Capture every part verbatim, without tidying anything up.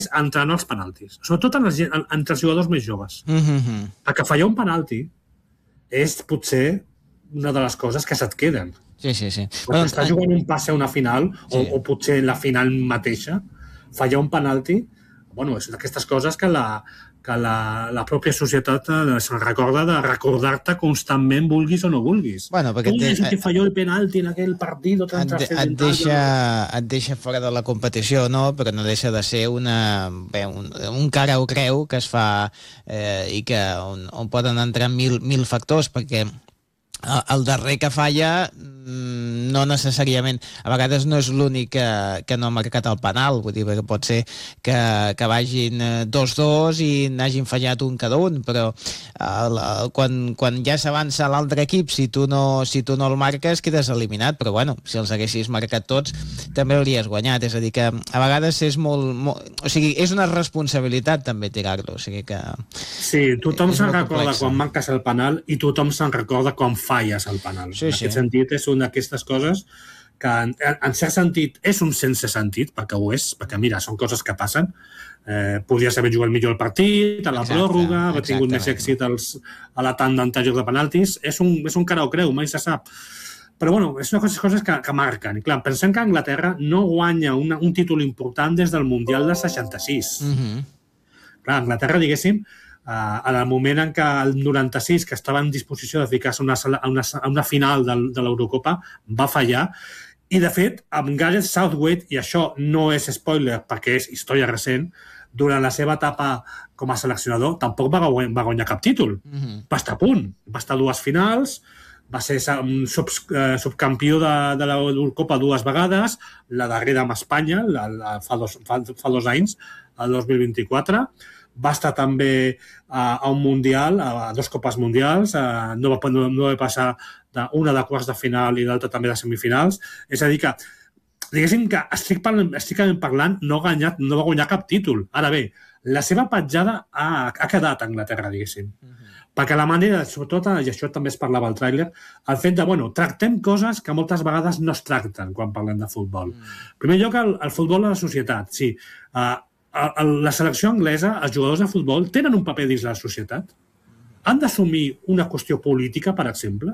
entrar en els penaltis, sobretot en els, en, entre els jugadors més joves. Mm-hmm. Perquè fallar un penalti és potser una de les coses que se't queden. Sí, sí, sí. Quan bueno, estàs jugant un passe a una final, sí. o, o potser la final mateixa, fallar un penalti, bueno, és d'aquestes coses que la, que la, la pròpia societat se'n recorda de recordar-te constantment, vulguis o no vulguis. Bueno, perquè tu és el que falló el penalti en aquell partit tan et, et, deixa, et deixa fora de la competició, no? Però no deixa de ser una, bé, un, un cara o creu que es fa eh, i que on, on poden entrar mil, mil factors, perquè el darrer que falla no necessàriament, a vegades no és l'únic que, que no ha marcat el penal, vull dir que pot ser que, que vagin dos dos i n'hagin fallat un cada un, però el, el, quan, quan ja s'avança l'altre equip, si tu, no, si tu no el marques quedes eliminat, però bueno, si els haguessis marcat tots també hauries guanyat, és a dir que a vegades és molt, molt o sigui, és una responsabilitat també tirar-lo, o sigui que sí, tothom se'n recorda quan marques el penal i tothom se'n recorda quan falles el penal. Sí, en aquest sí. sentit és una d'aquestes coses que en, en cert sentit és un sense sentit, perquè ho és, perquè mira, són coses que passen. Eh, podries haver jugat millor el partit, a la exacte, pròrroga, haver tingut més èxit als, a la tanda anterior de penaltis. És un, és un cara o creu, mai se sap. Però bueno, és una de les coses que, que marquen. I clar, pensem que Anglaterra no guanya una, un títol important des del Mundial del seixanta-sis. Mm-hmm. Clar, Anglaterra, diguéssim, Uh, en el moment en què el noranta-sis, que estava en disposició de ficar-se a una, a una, a una final de, de l'Eurocopa, va fallar. I, de fet, amb Gareth Southgate, i això no és spoiler perquè és història recent, durant la seva etapa com a seleccionador tampoc va, va guanyar cap títol. Mm-hmm. Va estar a punt. Va estar a dues finals, va ser un sub, uh, subcampió de, de l'Eurocopa dues vegades, la darrera amb Espanya, la, la, fa, dos, fa, fa dos anys, el dos mil vint-i-quatre. Va estar també a, a un mundial, a dos copes mundials, a, no, va, no, no va passar una de quarts de final i l'altra també de semifinals. És a dir que, diguéssim que estic parlant, estic parlant no, ha guanyat, no va guanyar cap títol. Ara bé, la seva petjada ha, ha quedat a Anglaterra, diguéssim. Uh-huh. Perquè la manera, sobretot, i això també es parlava al tràiler, el fet de, bueno, tractem coses que moltes vegades no es tracten quan parlem de futbol. Uh-huh. En primer lloc, el, el futbol a la societat, sí. Uh, la selecció anglesa, els jugadors de futbol, tenen un paper dins la societat? Han d'assumir una qüestió política, per exemple?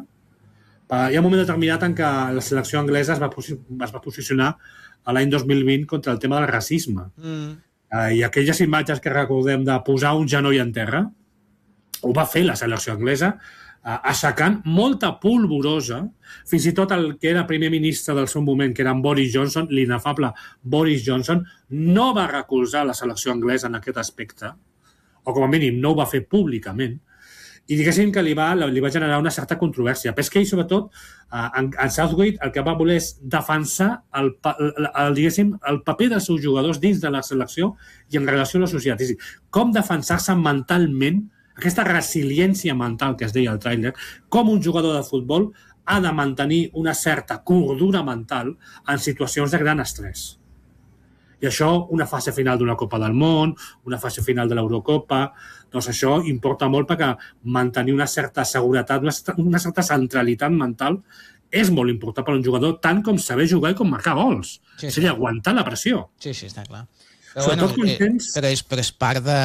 Hi ha un moment determinat en què la selecció anglesa es va, es va posicionar a l'any dos mil vint contra el tema del racisme. Mm. I aquelles imatges que recordem de posar un genoll en terra, ho va fer la selecció anglesa, aixecant molta polvorosa, fins i tot el que era primer ministre del seu moment, que era en Boris Johnson, l'inefable Boris Johnson, no va recolzar la selecció anglesa en aquest aspecte, o com a mínim no ho va fer públicament, i diguéssim que li va, li va generar una certa controvèrsia. Però és que ell, sobretot, en, en Southgate, el que va voler és defensar el, el, el, diguéssim, el paper dels seus jugadors dins de la selecció i en relació a la societat. És a dir, com defensar-se mentalment, aquesta resiliència mental que es deia al tràiler, com un jugador de futbol ha de mantenir una certa cordura mental en situacions de gran estrès. I això, una fase final d'una Copa del Món, una fase final de l'Eurocopa, doncs això importa molt perquè mantenir una certa seguretat, una certa, una certa centralitat mental és molt important per a un jugador, tant com saber jugar i com marcar gols. Sí, sí. És a dir, aguantar la pressió. Sí, sí, està clar. Però, bueno, eh, però, és, però és part de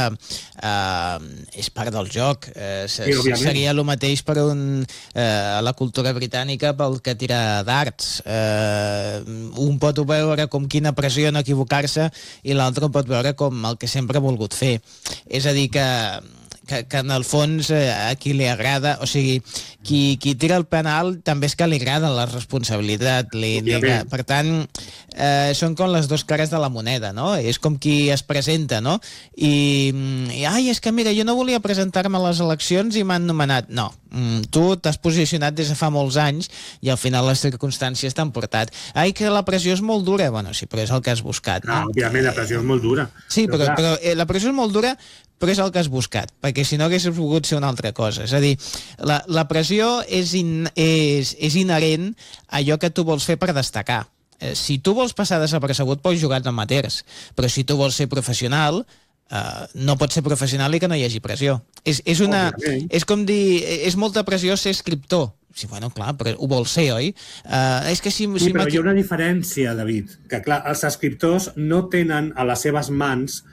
uh, és part del joc, eh, sí, seria el mateix per un, eh, la cultura britànica pel que tira darts, eh, un pot veure com quina pressió no equivocar-se i l'altre pot veure com el que sempre ha volgut fer, és a dir que Que, que en el fons eh, a qui li agrada, o sigui, qui, qui tira el penal també és que li agrada la responsabilitat, li, li agrada. Per tant, eh, són com les dues cares de la moneda, no? És com qui es presenta, no? I, i ai, és que mira, jo no volia presentar-me a les eleccions i m'han nomenat. No, tu t'has posicionat des de fa molts anys i al final les circumstàncies t'han portat. Ai, que la pressió és molt dura. Bueno, sí, però és el que has buscat, no? No, òbviament, la pressió és molt dura. Sí, però, però, però eh, la pressió és molt dura, però és el que has buscat, perquè si no haguessis volgut ser una altra cosa. És a dir, la, la pressió és, in, és, és inherent a allò que tu vols fer per destacar. Eh, si tu vols passar desapercebut, pots jugar en amateurs, però si tu vols ser professional, eh, no pots ser professional i que no hi hagi pressió. És, és, una, és com dir, és molta pressió ser escriptor. Sí, bueno, clar, però ho vol ser, oi? Uh, és que si, sí, si però hi ha una diferència, David, que clar, els escriptors no tenen a les seves mans